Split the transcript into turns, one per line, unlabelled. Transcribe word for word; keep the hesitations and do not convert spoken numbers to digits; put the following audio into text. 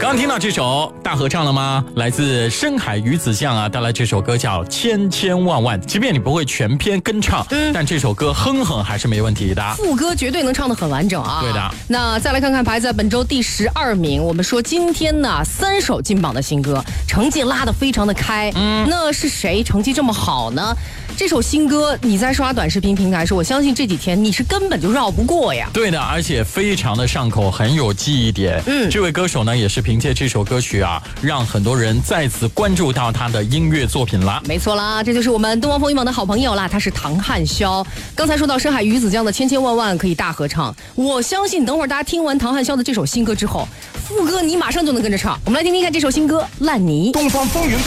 刚听到这首大合唱了吗？来自深海鱼子酱啊，带来这首歌叫《千千万万》。即便你不会全篇跟唱，嗯，但这首歌哼哼还是没问题的。
副歌绝对能唱得很完整啊。
对的。
那再来看看排在本周第十二名，我们说今天呢三首金榜的新歌，成绩拉得非常的开。嗯，那是谁成绩这么好呢？这首新歌你在刷短视频平台时，我相信这几天你是根本就绕不过呀。
对的，而且非常的上口，很有记忆点。嗯，这位歌手呢也是凭借这首歌曲啊，让很多人再次关注到他的音乐作品啦。
没错啦，这就是我们东方风云榜的好朋友啦，他是唐汉霄。刚才说到深海鱼子酱的千千万万可以大合唱，我相信等会儿大家听完唐汉霄的这首新歌之后，副歌你马上就能跟着唱。我们来听听看这首新歌《烂泥》。
东方风云榜